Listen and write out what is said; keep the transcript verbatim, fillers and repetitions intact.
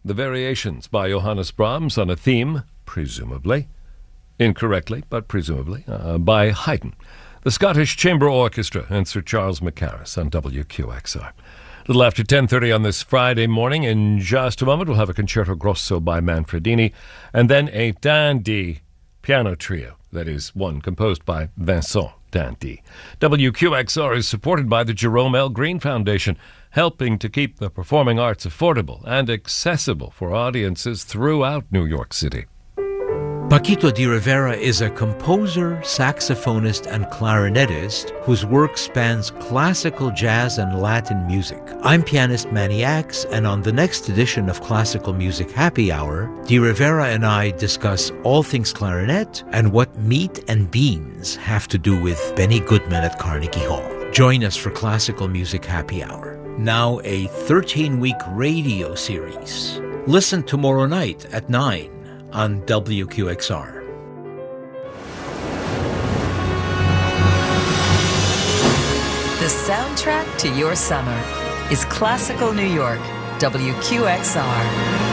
the Variations by Johannes Brahms on a theme, presumably, incorrectly, but presumably, uh, by Haydn, the Scottish Chamber Orchestra, and Sir Charles Mackerras on W Q X R. A little after ten thirty on this Friday morning. In just a moment, we'll have a Concerto Grosso by Manfredini, and then a Dandy piano trio, that is, one composed by Vincent Dandy. W Q X R is supported by the Jerome L. Green Foundation, helping to keep the performing arts affordable and accessible for audiences throughout New York City. Paquito de Rivera is a composer, saxophonist, and clarinetist whose work spans classical, jazz, and Latin music. I'm pianist Manny Axe, and on the next edition of Classical Music Happy Hour, de Rivera and I discuss all things clarinet and what meat and beans have to do with Benny Goodman at Carnegie Hall. Join us for Classical Music Happy Hour, now a thirteen-week radio series. Listen tomorrow night at nine. On W Q X R. The soundtrack to your summer is Classical New York, W Q X R.